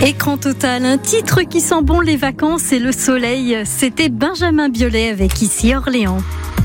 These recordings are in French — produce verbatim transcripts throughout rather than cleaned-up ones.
Écran total, un titre qui sent bon les vacances et le soleil. C'était Benjamin Biolay avec Ici Orléans.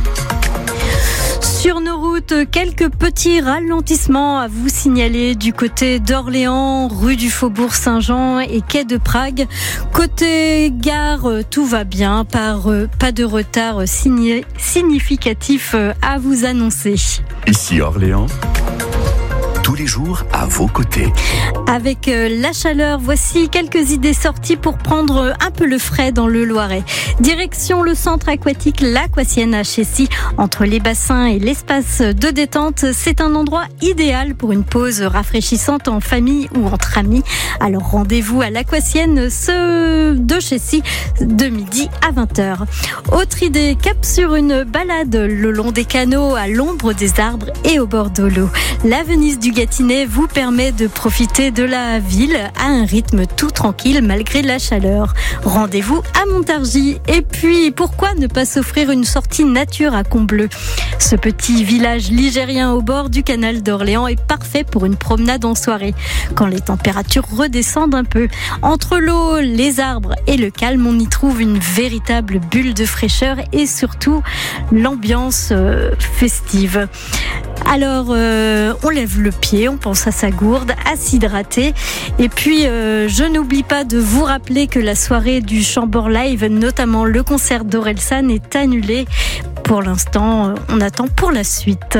Sur nos routes, quelques petits ralentissements à vous signaler du côté d'Orléans, rue du Faubourg Saint-Jean et quai de Prague. Côté gare, tout va bien, par, pas de retard signi- significatif à vous annoncer. Ici Orléans, tous les jours à vos côtés. Avec la chaleur, voici quelques idées sorties pour prendre un peu le frais dans le Loiret. Direction le centre aquatique L'Aquatienne à Chessy, entre les bassins et l'espace de détente. C'est un endroit idéal pour une pause rafraîchissante en famille ou entre amis. Alors rendez-vous à L'Aquatienne ce de Chessy de midi à vingt heures. Autre idée, cap sur une balade le long des canaux, à l'ombre des arbres et au bord de l'eau. La Venise du Gâtinais vous permet de profiter de la ville à un rythme tout tranquille malgré la chaleur. Rendez-vous à Montargis. Et puis, pourquoi ne pas s'offrir une sortie nature à Combloux ? Ce petit village ligérien au bord du canal d'Orléans est parfait pour une promenade en soirée, quand les températures redescendent un peu. Entre l'eau, les arbres et le calme, on y trouve une véritable bulle de fraîcheur et surtout l'ambiance euh, festive. Alors, euh, on lève le pied, on pense à sa gourde, à s'hydrater. Et puis, euh, je n'oublie pas de vous rappeler que la soirée du Chambord Live, notamment le concert d'Orelsan, est annulée. Pour l'instant, on attend pour la suite.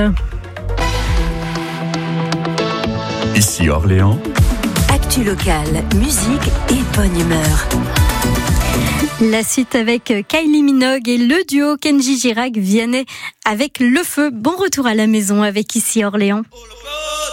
Ici Orléans, actu locale, musique et bonne humeur. La suite avec Kylie Minogue et le duo Kenji Girac Vianney avec Le Feu. Bon retour à la maison avec Ici Orléans.